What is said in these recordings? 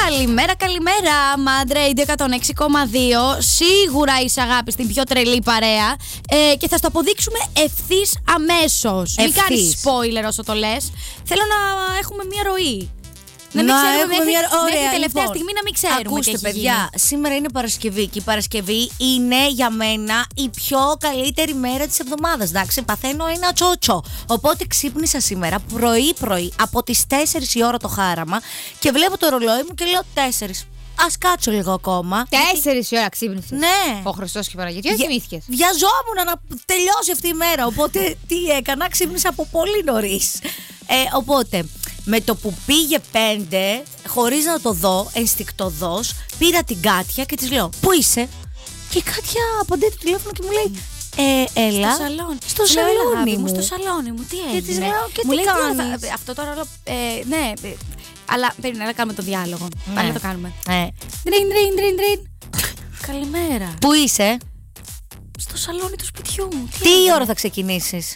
Καλημέρα, καλημέρα, Μαντ Radio 106,2. Σίγουρα είσαι, αγάπη, στην πιο τρελή παρέα. Και θα στο αποδείξουμε ευθύς αμέσως. Μην κάνεις spoiler όσο το λες. Θέλω να έχουμε μια ροή. Να μην ξέρουμε μέχρι τελευταία στιγμή να μην ξέρουμε. Ακούστε, παιδιά, σήμερα είναι Παρασκευή και η Παρασκευή είναι για μένα η πιο καλύτερη μέρα της εβδομάδας. Εντάξει, παθαίνω ένα τσότσο. Οπότε ξύπνησα σήμερα πρωί-πρωί από τις 4 η ώρα το χάραμα και βλέπω το ρολόι μου και λέω 4. Ας κάτσω λίγο ακόμα. 4 η ώρα ξύπνησες. Ναι. Ο Χριστός και η Παναγία. Τι θυμήθηκες? Βιαζόμουν να τελειώσει αυτή η μέρα. Οπότε τι έκανα, ξύπνησα από πολύ νωρίς. Οπότε με το που πήγε 5, χωρίς να το δω, ενστικτωδώς, πήρα την Κάτια και της λέω: Πού είσαι? Και η Κάτια απαντάει το τηλέφωνο και μου λέει: έλα. Στο σαλόνι. Στο σαλόνι μου. Στο σαλόνι μου, τι έγινε? Και της λέω: Και μου τι λέει, κάνεις? αυτό τώρα. Ναι, αλλά περίμενα να κάνουμε το διάλογο. Ναι. Πάλι να το κάνουμε. Ναι. Ντριν. Καλημέρα. Πού είσαι? Στο σαλόνι του σπιτιού μου. Τι έγινε? ώρα θα ξεκινήσεις?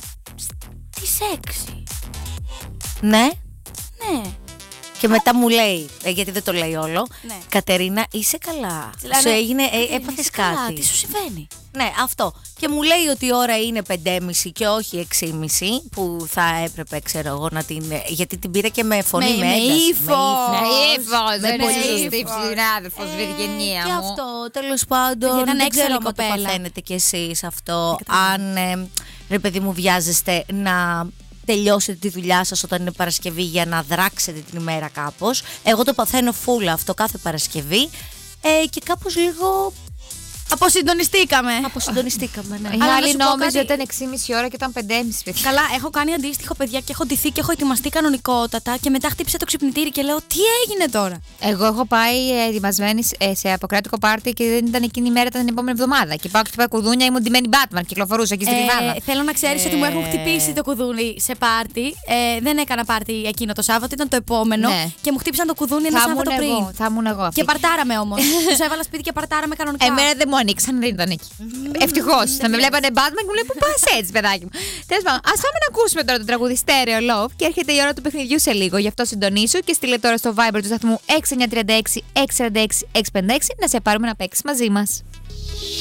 Τις 6. Ναι. Ναι. Και μετά μου λέει, γιατί δεν το λέει όλο, Ναι. Κατερίνα, είσαι καλά? Δηλαδή, Σου έγινε, Κατερίνα, έπαθες είσαι καλά, κάτι? τι σου συμβαίνει? Ναι, αυτό. Και μου λέει ότι η ώρα είναι 5.30 και όχι 6.30 που θα έπρεπε, ξέρω εγώ, να την. Γιατί την πήρα και με φωνή, με ένταση. Ύφος, δεν πολύ είναι σωστή ύφος. ψηλάδερφος, Βυργενία Και μου. αυτό, τέλος πάντων, Ήταν δεν έξαλλη ξέρω αν το κοπέλα. παθαίνετε κι εσείς αυτό. Αν, ρε παιδί μου, βιάζεστε να τελειώσετε τη δουλειά σας όταν είναι Παρασκευή για να δράξετε την ημέρα κάπως. Εγώ το παθαίνω φούλα αυτό κάθε Παρασκευή και κάπως λίγο Αποσυντονιστήκαμε. αποσυντονιστήκαμε. Ναι. Η Αλλά να άλλη σου πω νόμιζε κάτι. ότι ήταν 6,5 ώρα και ήταν 5,5 παιδιά. Καλά, έχω κάνει αντίστοιχο, παιδιά, και έχω ντυθεί και έχω ετοιμαστεί κανονικότατα και μετά χτύπησε το ξυπνητήρι και λέω: Τι έγινε τώρα? Εγώ έχω πάει ετοιμασμένη σε αποκράτικο πάρτι και δεν ήταν εκείνη η μέρα, ήταν την επόμενη εβδομάδα. Και πάω και χτυπάω κουδούνια, ήμουν ντυμένη Batman, κυκλοφορούσα εκεί στη Λιβάδα. Θέλω να ξέρεις ότι μου έχουν χτυπήσει το κουδούνι σε πάρτι. Δεν έκανα πάρτι εκείνο το Σάββατο, ήταν το επόμενο. Ναι. Και μου χτύπησαν το κουδούνι ένα Σάββατο πριν. Θα ήμουν εγώ αυτή. Και παρτάραμε όμως. Τους έβαλα σπίτι και παρτάραμε κανονικά. Εμένα δεν μου ανοίξαν, δεν ήταν εκεί. Ευτυχώς. Θα με βλέπανε Batman και μου λέει: Πού πας έτσι, παιδάκι μου? Τέλος πάντων, ας πάμε να ακούσουμε τώρα το τραγούδι Stereo Love και έρχεται η ώρα του παιχνιδιού σε λίγο. Γι' αυτό συντονίσου και στείλε τώρα στο Viber του σταθμού 6936 646 656 να σε πάρουμε να παίξεις μαζί μας.